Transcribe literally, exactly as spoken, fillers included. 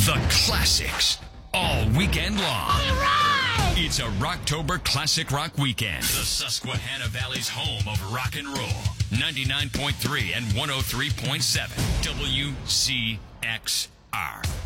The classics all weekend long. All right! It's a Rocktober Classic Rock Weekend. The Susquehanna Valley's home of rock and roll. ninety-nine point three and one oh three point seven W C X R.